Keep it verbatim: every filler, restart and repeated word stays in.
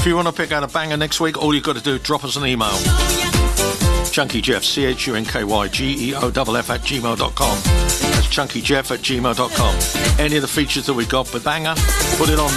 If you want to pick out a banger next week, all you've got to do is drop us an email. Chunky Jeff, C H U N K Y G E O F F at gmail dot com. That's chunkyjeff at gmail dot com. Any of the features that we got, but banger, put it on